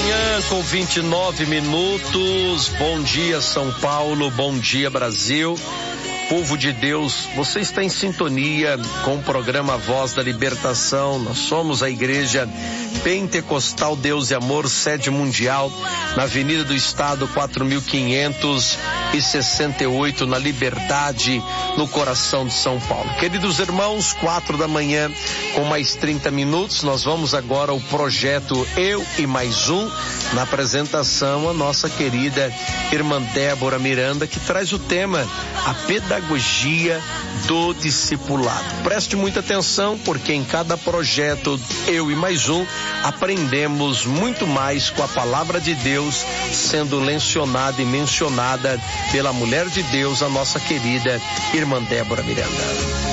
manhã com 29 minutos. Bom dia, São Paulo. Bom dia, Brasil. Povo de Deus, você está em sintonia com o programa Voz da Libertação. Nós somos a Igreja Pentecostal Deus e Amor, sede mundial, na Avenida do Estado 4568, na Liberdade, no coração de São Paulo. Queridos irmãos, 4h, com mais 30 minutos, nós vamos agora ao projeto Eu e Mais Um, na apresentação a nossa querida irmã Débora Miranda, que traz o tema A Pedagogia do Discipulado. Preste muita atenção, porque em cada projeto Eu e Mais Um, aprendemos muito mais com a palavra de Deus sendo lecionada e mencionada pela mulher de Deus, a nossa querida irmã Débora Miranda.